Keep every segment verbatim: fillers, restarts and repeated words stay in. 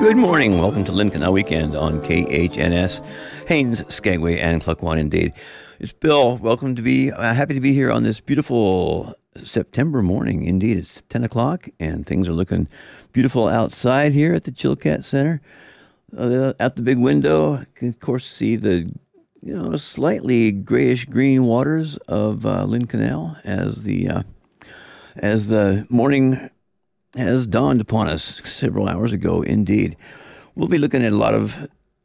Good morning. Welcome to Lynn Canal Weekend on K H N S, Haines, Skagway, and Cluckwan indeed. It's Bill. Welcome to be, uh, happy to be here on this beautiful September morning. Indeed, it's ten o'clock and things are looking beautiful outside here at the Chilkat Center. Uh, out the big window, you can of course see the you know slightly grayish green waters of uh, Lynn Canal as the uh, as the morning has dawned upon us several hours ago. Indeed, we'll be looking at a lot of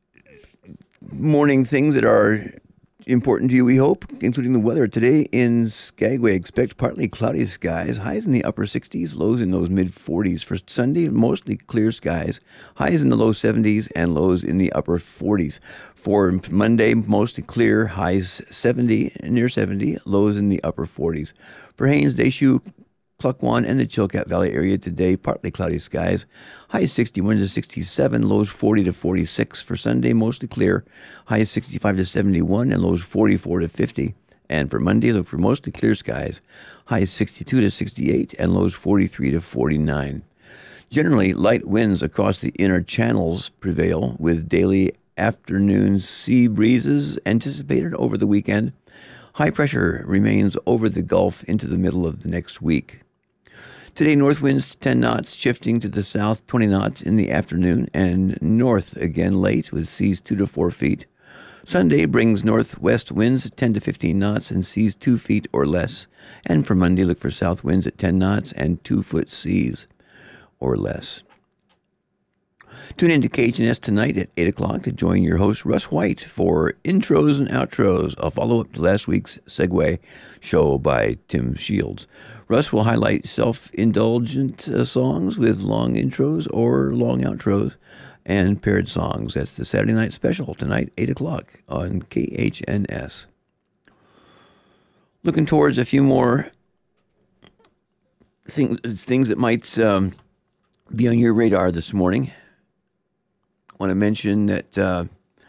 morning things that are important to you, we hope, including the weather. Today in Skagway, expect partly cloudy skies, highs in the upper sixties, lows in those mid forties. For Sunday, mostly clear skies, highs in the low seventies and lows in the upper forties. For Monday, mostly clear, highs seventy, near seventy, lows in the upper forties. For Haines, Deschutes, Cluckwan, and the Chilkat Valley area today, partly cloudy skies, highs sixty-one to sixty-seven, lows forty to forty-six. For Sunday, mostly clear, highs sixty-five to seventy-one, and lows forty-four to fifty. And for Monday, look for mostly clear skies, highs sixty-two to sixty-eight, and lows forty-three to forty-nine. Generally, light winds across the inner channels prevail, with daily afternoon sea breezes anticipated over the weekend. High pressure remains over the Gulf into the middle of the next week. Today, north winds ten knots, shifting to the south twenty knots in the afternoon, and north again late with seas two to four feet. Sunday brings northwest winds ten to fifteen knots and seas two feet or less. And for Monday, look for south winds at ten knots and two foot seas or less. Tune in to K H N S tonight at eight o'clock to join your host, Russ White, for Intros and Outros, a follow-up to last week's Segue show by Tim Shields. Russ will highlight self-indulgent uh, songs with long intros or long outros and paired songs. That's the Saturday night special tonight, eight o'clock on K H N S. Looking towards a few more things, things that might um, be on your radar this morning. I want to mention that uh,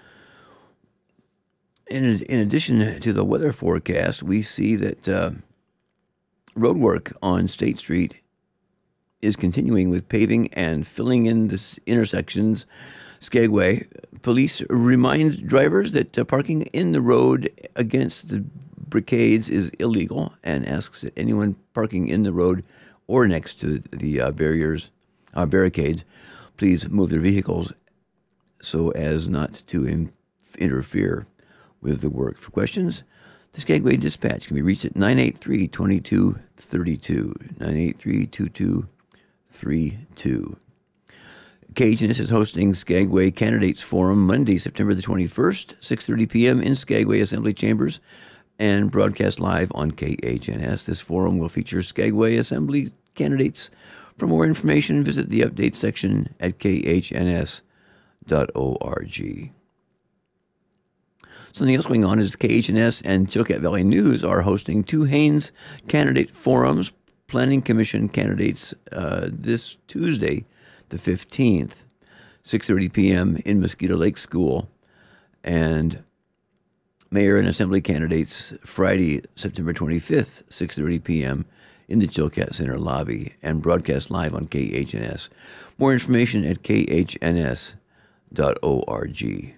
in, in addition to the weather forecast, we see that uh, road work on State Street is continuing with paving and filling in the intersections. Skagway police remind drivers that uh, parking in the road against the brickades is illegal and asks that anyone parking in the road or next to the uh, barriers, uh, barricades, please move their vehicles so as not to in- interfere with the work. For questions, the Skagway Dispatch can be reached at nine eight three, two two three two, nine eight three, two two three two. K H N S is hosting Skagway Candidates Forum Monday, September the twenty-first, six thirty p.m. in Skagway Assembly Chambers and broadcast live on K H N S. This forum will feature Skagway Assembly candidates. For more information, visit the update section at k h n s dot org. Something else going on is K H N S and Chilkat Valley News are hosting two Haines candidate forums, Planning Commission candidates, uh, this Tuesday, the fifteenth, six thirty p.m. in Mosquito Lake School, and Mayor and Assembly candidates Friday, September twenty-fifth, six thirty p.m. in the Chilkat Center lobby, and broadcast live on K H N S. More information at k h n s dot org.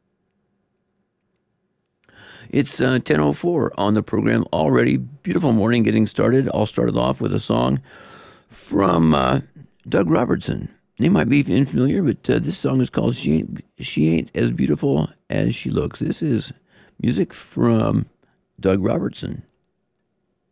It's uh, ten oh four on the program already. Beautiful morning getting started. I'll start it off with a song from uh, Doug Robertson. Name might be unfamiliar, but uh, this song is called She Ain't, She Ain't As Beautiful As She Looks. This is music from Doug Robertson.